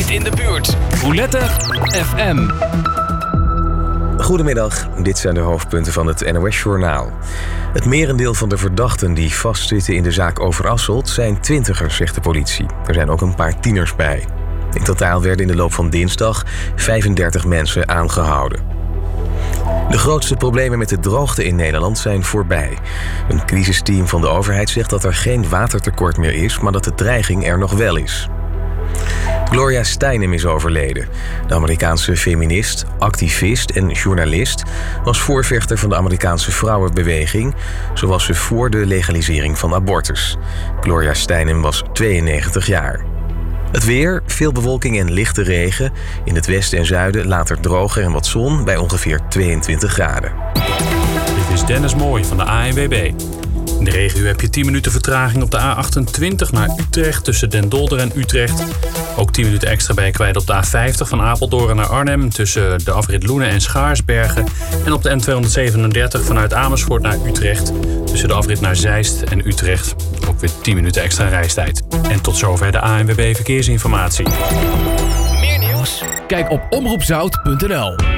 altijd in de buurt. Roulette FM. Goedemiddag, dit zijn de hoofdpunten van het NOS-journaal. Het merendeel van de verdachten die vastzitten in de zaak Overasselt zijn twintigers, zegt de politie. Er zijn ook een paar tieners bij. In totaal werden in de loop van dinsdag 35 mensen aangehouden. De grootste problemen met de droogte in Nederland zijn voorbij. Een crisisteam van de overheid zegt dat er geen watertekort meer is, maar dat de dreiging er nog wel is. Gloria Steinem is overleden. De Amerikaanse feminist, activist en journalist was voorvechter van de Amerikaanse vrouwenbeweging. Zo was ze voor de legalisering van abortus. Gloria Steinem was 92 jaar. Het weer, veel bewolking en lichte regen. In het westen en zuiden later droger en wat zon bij ongeveer 22 graden. Dit is Dennis Mooij van de ANWB. In de regio heb je 10 minuten vertraging op de A28 naar Utrecht tussen Den Dolder en Utrecht. Ook 10 minuten extra ben je kwijt op de A50 van Apeldoorn naar Arnhem tussen de afrit Loenen en Schaarsbergen. En op de N237 vanuit Amersfoort naar Utrecht tussen de afrit naar Zeist en Utrecht. Ook weer 10 minuten extra reistijd. En tot zover de ANWB Verkeersinformatie. Meer nieuws? Kijk op omroepzout.nl.